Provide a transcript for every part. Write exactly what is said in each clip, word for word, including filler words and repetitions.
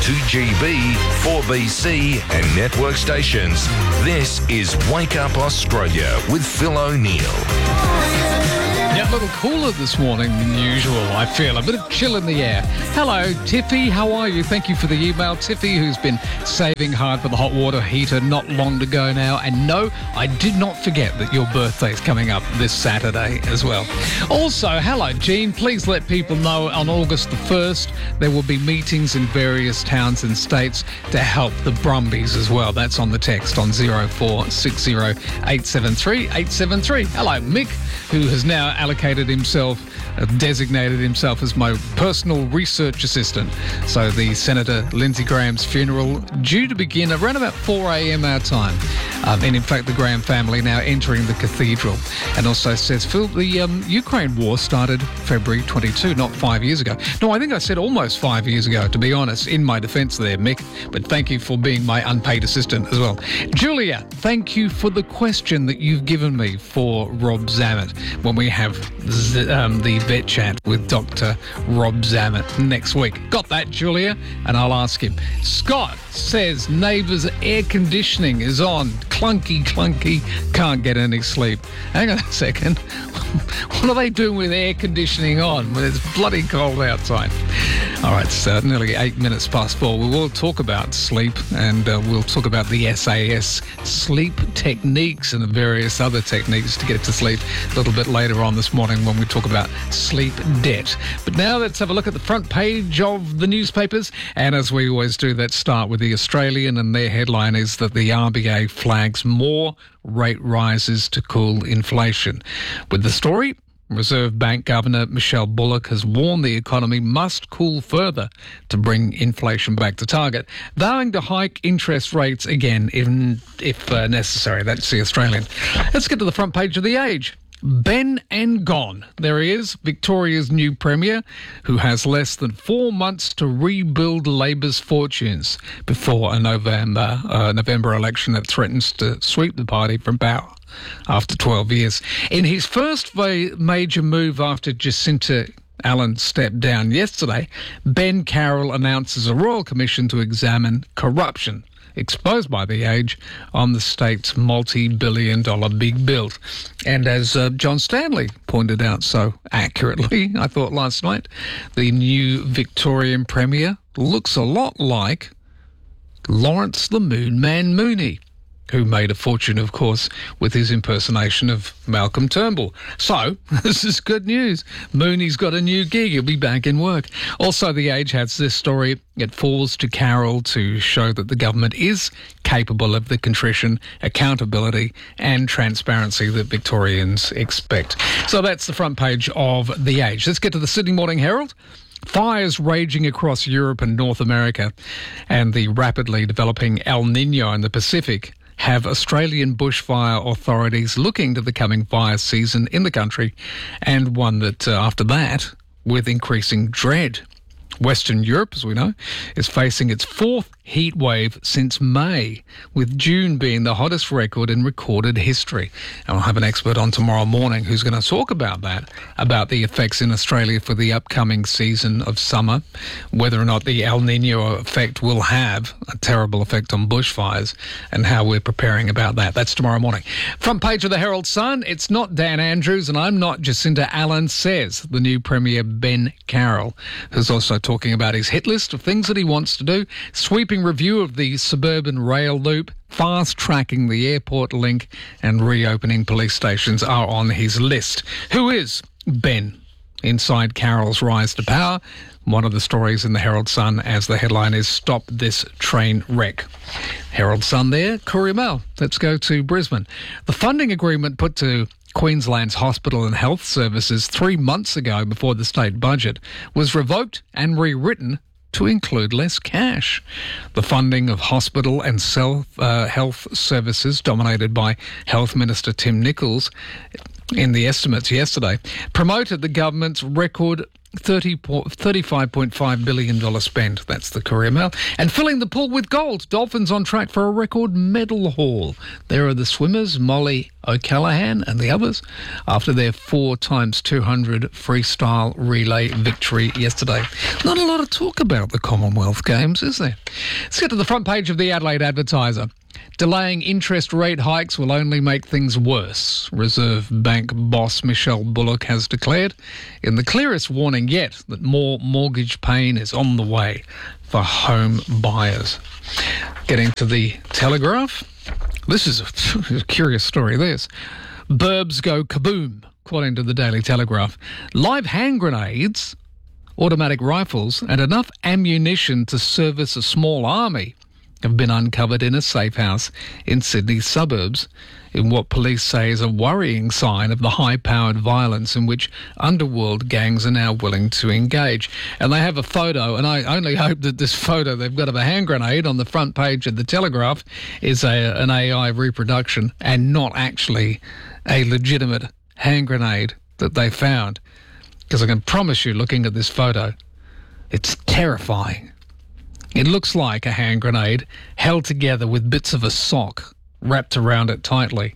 two G B, four B C and network stations. This is Wake Up Australia with Phil O'Neill. Yeah, a little cooler this morning than usual, I feel. A bit of chill in the air. Hello, Tiffy. How are you? Thank you for the email. Tiffy, who's been saving hard for the hot water heater not long to go now. And no, I did not forget that your birthday's coming up this Saturday as well. Also, hello, Jean. Please let people know on August the first, there will be meetings in various towns and states to help the Brumbies as well. That's on the text on zero four six zero eight seven three eight seven three. Hello, Mick, who has now allocated himself, uh, designated himself as my personal research assistant. So the Senator Lindsey Graham's funeral due to begin around about four a.m. our time. Um, and in fact, the Graham family now entering the cathedral. And also says, Phil, the um, Ukraine war started February twenty-second, not five years ago. No, I think I said almost five years ago, to be honest, in my defence there, Mick. But thank you for being my unpaid assistant as well. Julia, thank you for the question that you've given me for Rob Zammit when we have z- um, the vet chat with Doctor Rob Zammit next week. Got that, Julia? And I'll ask him. Scott says neighbours' air conditioning is on. Clunky, clunky, can't get any sleep. Hang on a second. What are they doing with air conditioning on when it's bloody cold outside? All right, so nearly eight minutes past four. We will talk about sleep and uh, we'll talk about the S A S sleep techniques and the various other techniques to get to sleep a little bit later on this morning when we talk about sleep debt. But now let's have a look at the front page of the newspapers. And as we always do, let's start with the Australian, and their headline is that the R B A flags more rate rises to cool inflation. With the story, Reserve Bank Governor Michelle Bullock has warned the economy must cool further to bring inflation back to target, vowing to hike interest rates again if, if uh, necessary. That's the Australian. Let's get to the front page of The Age. Ben and gone. There he is, Victoria's new Premier, who has less than four months to rebuild Labor's fortunes before a November uh, November election that threatens to sweep the party from power after twelve years. In his first va- major move after Jacinta Allen stepped down yesterday, Ben Carroll announces a royal commission to examine corruption exposed by The Age on the state's multi-billion dollar big build. And as uh, John Stanley pointed out so accurately, I thought last night, the new Victorian Premier looks a lot like Lawrence the Moon Man Mooney, who made a fortune, of course, with his impersonation of Malcolm Turnbull. So, this is good news. Mooney's got a new gig. He'll be back in work. Also, The Age has this story. It falls to Carroll to show that the government is capable of the contrition, accountability and transparency that Victorians expect. So that's the front page of The Age. Let's get to the Sydney Morning Herald. Fires raging across Europe and North America, and the rapidly developing El Niño in the Pacific have Australian bushfire authorities looking to the coming fire season in the country, and one that, uh, after that, with increasing dread. Western Europe, as we know, is facing its fourth heat wave since May, with June being the hottest record in recorded history. And we'll have an expert on tomorrow morning who's going to talk about that, about the effects in Australia for the upcoming season of summer, whether or not the El Niño effect will have a terrible effect on bushfires, and how we're preparing about that. That's tomorrow morning. Front page of the Herald Sun, it's not Dan Andrews and I'm not Jacinta Allen, says the new Premier Ben Carroll, who's also talking about his hit list of things that he wants to do, sweeping review of the suburban rail loop, fast-tracking the airport link and reopening police stations are on his list. Who is Ben? Inside Carroll's rise to power, one of the stories in the Herald Sun as the headline is Stop This Train Wreck. Herald Sun there, Courier Mail. Let's go to Brisbane. The funding agreement put to Queensland's hospital and health services three months ago before the state budget was revoked and rewritten to include less cash. The funding of hospital and self uh, health services, dominated by Health Minister Tim Nicholls, in the estimates yesterday, promoted the government's record thirty-five point five billion dollars spend. That's the Courier Mail. And filling the pool with gold. Dolphins on track for a record medal haul. There are the swimmers, Molly O'Callaghan and the others, after their four times two hundred freestyle relay victory yesterday. Not a lot of talk about the Commonwealth Games, is there? Let's get to the front page of the Adelaide Advertiser. Delaying interest rate hikes will only make things worse, Reserve Bank boss Michelle Bullock has declared, in the clearest warning yet that more mortgage pain is on the way for home buyers. Getting to the Telegraph. This is a, a curious story, this. Burbs go kaboom, according to the Daily Telegraph. Live hand grenades, automatic rifles, and enough ammunition to service a small army have been uncovered in a safe house in Sydney's suburbs, in what police say is a worrying sign of the high-powered violence in which underworld gangs are now willing to engage. And they have a photo, and I only hope that this photo they've got of a hand grenade on the front page of the Telegraph is a, an A I reproduction and not actually a legitimate hand grenade that they found. Because I can promise you, looking at this photo, it's terrifying. It looks like a hand grenade held together with bits of a sock wrapped around it tightly.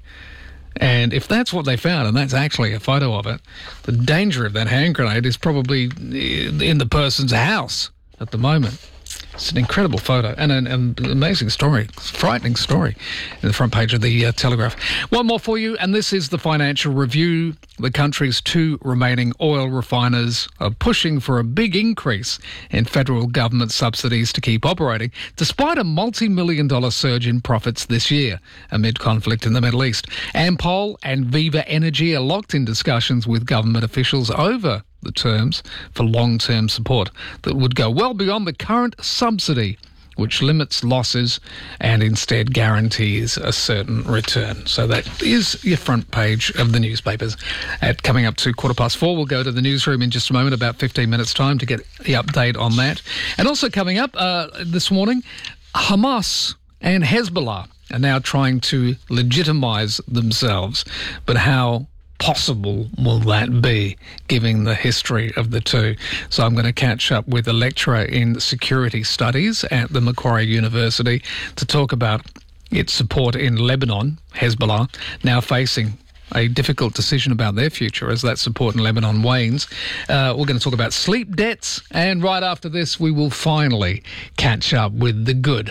And if that's what they found, and that's actually a photo of it, the danger of that hand grenade is probably in the person's house at the moment. It's an incredible photo and an, an amazing story, frightening story in the front page of the uh, Telegraph. One more for you, and this is the Financial Review. The country's two remaining oil refiners are pushing for a big increase in federal government subsidies to keep operating, despite a multi-million dollar surge in profits this year amid conflict in the Middle East. Ampol and Viva Energy are locked in discussions with government officials over the terms for long-term support that would go well beyond the current subsidy, which limits losses and instead guarantees a certain return. So that is your front page of the newspapers. At coming up to quarter past four, we'll go to the newsroom in just a moment, about fifteen minutes' time, to get the update on that. And also coming up uh, this morning, Hamas and Hezbollah are now trying to legitimise themselves. But how possible will that be, given the history of the two? So I'm going to catch up with a lecturer in security studies at the Macquarie University to talk about its support in Lebanon, Hezbollah, now facing a difficult decision about their future as that support in Lebanon wanes. Uh, we're going to talk about sleep debts, and right after this we will finally catch up with the good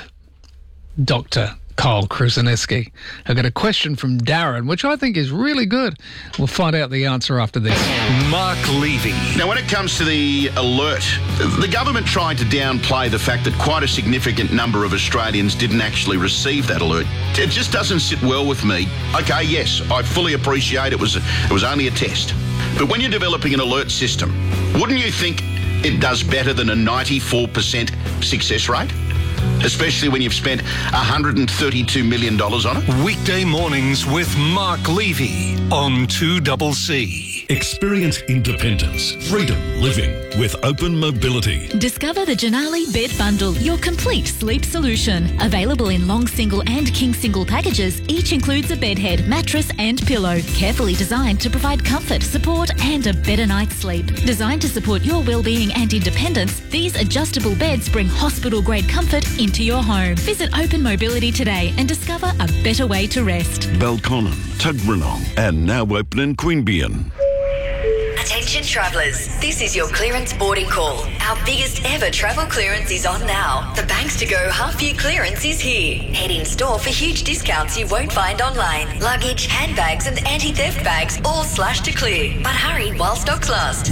Doctor Kyle Kruseniewski. I've got a question from Darren, which I think is really good. We'll find out the answer after this. Mark Levy. Now, when it comes to the alert, the government tried to downplay the fact that quite a significant number of Australians didn't actually receive that alert. It just doesn't sit well with me. Okay, yes, I fully appreciate it was it was only a test. But when you're developing an alert system, wouldn't you think it does better than a ninety-four percent success rate? Especially when you've spent one hundred thirty-two million dollars on it. Weekday mornings with Mark Levy on two C C. Experience independence, freedom living with Open Mobility. Discover the Janali Bed Bundle, your complete sleep solution. Available in long single and king single packages, each includes a bed head, mattress and pillow. Carefully designed to provide comfort, support and a better night's sleep. Designed to support your well-being and independence, these adjustable beds bring hospital-grade comfort into your home. Visit Open Mobility today and discover a better way to rest. Belconnen, Tuggeranong, and now open in Queanbeyan. Attention travellers, this is your clearance boarding call. Our biggest ever travel clearance is on now. The Banks to Go half year clearance is here. Head in store for huge discounts you won't find online. Luggage, handbags and anti-theft bags all slashed to clear. But hurry while stocks last.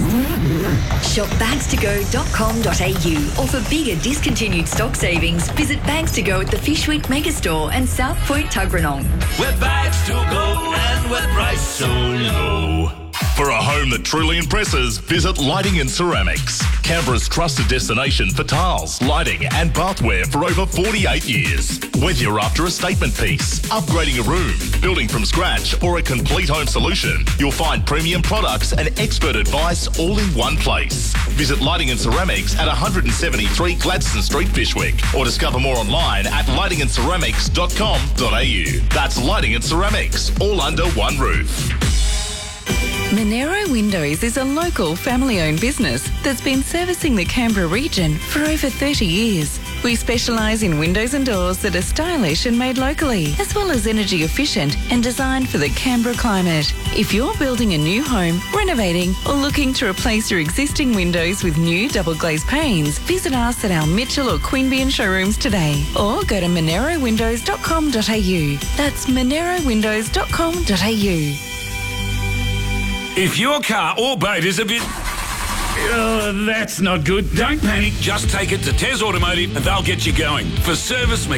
Shop bags to go dot com dot a u, or for bigger discontinued stock savings, visit Bags to Go at the Fishweek Megastore and South Point Tuggeranong. With bags to go and with price so low. For a home that truly impresses, visit Lighting and Ceramics, Canberra's trusted destination for tiles, lighting and bathware for over forty-eight years. Whether you're after a statement piece, upgrading a room, building from scratch or a complete home solution, you'll find premium products and expert advice all in one place. Visit Lighting and Ceramics at one seventy-three Gladstone Street, Fishwick, or discover more online at lighting and ceramics dot com dot a u. That's Lighting and Ceramics, all under one roof. Monero Windows is a local family-owned business that's been servicing the Canberra region for over thirty years. We specialise in windows and doors that are stylish and made locally, as well as energy efficient and designed for the Canberra climate. If you're building a new home, renovating or looking to replace your existing windows with new double glazed panes, visit us at our Mitchell or Queanbeyan showrooms today, or go to monero windows dot com dot a u. That's monero windows dot com dot a u. If your car or boat is a bit... Oh, that's not good. Don't panic. Just take it to Tez Automotive and they'll get you going. For service,